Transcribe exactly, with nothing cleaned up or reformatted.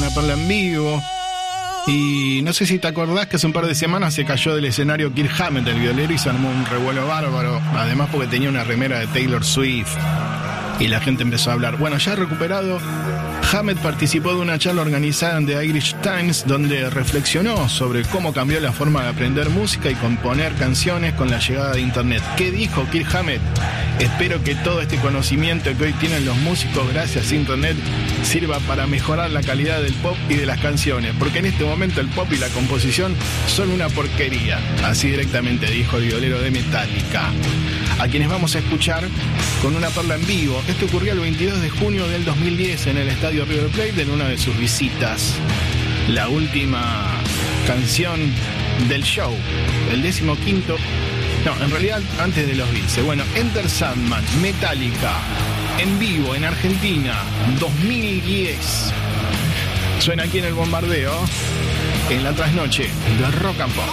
una perla en vivo. Y no sé si te acordás que hace un par de semanas se cayó del escenario Kirk Hammett, el violero, y se armó un revuelo bárbaro. Además porque tenía una remera de Taylor Swift y la gente empezó a hablar. Bueno, ya recuperado, Hammett participó de una charla organizada en The Irish Times donde reflexionó sobre cómo cambió la forma de aprender música y componer canciones con la llegada de Internet. ¿Qué dijo Kirk Hammett? Espero que todo este conocimiento que hoy tienen los músicos gracias a Internet sirva para mejorar la calidad del pop y de las canciones, porque en este momento el pop y la composición son una porquería. Así directamente dijo el violero de Metallica, a quienes vamos a escuchar con una perla en vivo. Esto ocurrió el veintidós de junio del dos mil diez en el estadio River Plate en una de sus visitas. La última canción del show, el décimo quinto. No, en realidad antes de los Beatles. Bueno, Enter Sandman, Metallica, en vivo en Argentina, dos mil diez. Suena aquí en el bombardeo, en la trasnoche de Rock and Pop.